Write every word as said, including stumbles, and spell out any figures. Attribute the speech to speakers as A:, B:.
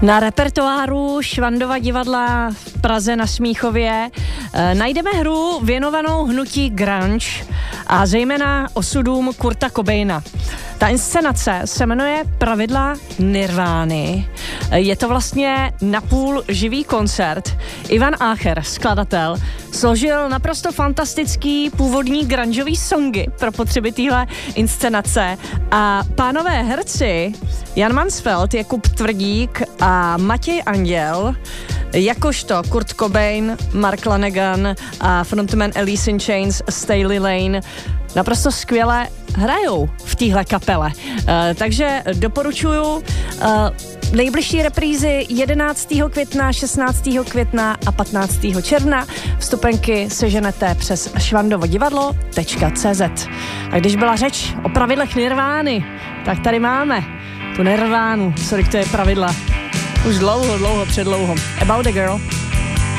A: Na repertoáru Švandova divadla v Praze na Smíchově e, najdeme hru věnovanou hnutí grunge a zejména osudům Kurta Cobaina. Ta inscenace se jmenuje Pravidla Nirvány. Je to vlastně napůl živý koncert. Ivan Ácher, skladatel, složil naprosto fantastický původní grungeový songy pro potřeby téhle inscenace a pánové herci Jan Mansfeld, Jakub Tvrdík a Matěj Anděl, jakožto Kurt Cobain, Mark Lanegan a frontman Alice in Chains Staley Lane naprosto skvěle hrajou v téhle kapele. Uh, takže doporučuju uh, nejbližší reprízy jedenáctého května, šestnáctého května a patnáctého června. Vstupenky seženete přes švandovodivadlo tečka cé zet. A když byla řeč o pravidlech Nirvány, tak tady máme tu Nirvánu, co diktuje pravidla. Už dlouho, dlouho, předlouho. About a Girl.